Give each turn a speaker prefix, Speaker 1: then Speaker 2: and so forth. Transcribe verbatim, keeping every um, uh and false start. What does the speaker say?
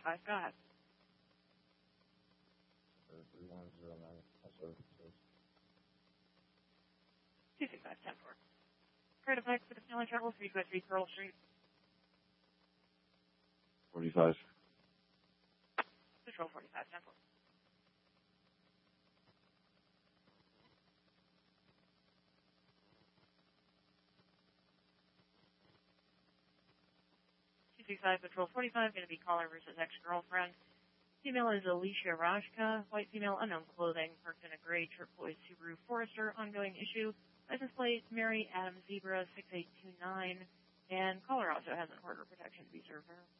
Speaker 1: forty-five, go ahead.
Speaker 2: three one zero nine.
Speaker 1: two six five, ten four. Credit Pike for the Stanley Travel, three two three Pearl Street.
Speaker 2: forty-five.
Speaker 1: Control forty-five, ten four. two six five, Control forty-five, going to be caller versus ex-girlfriend. Female is Alicia Rajka, white female, unknown clothing, parked in a gray turquoise Subaru Forester, ongoing issue. License plate, Mary Adam Zebra six eight two nine, and caller also has an order protection to be served her.